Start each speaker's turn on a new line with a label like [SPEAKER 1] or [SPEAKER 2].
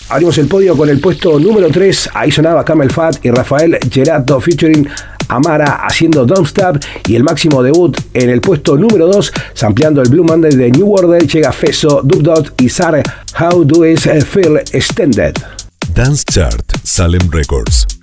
[SPEAKER 1] Abrimos el podio con el puesto número 3. Ahí sonaba Camel Fat y Rafael Gerato featuring Amara haciendo Don't Stop. Y el máximo debut en el puesto número 2, sampleando el Blue Monday de New Order, llega Feso, Dubdot y Sar How Do It Feel Extended.
[SPEAKER 2] Dance Chart, Salem Records.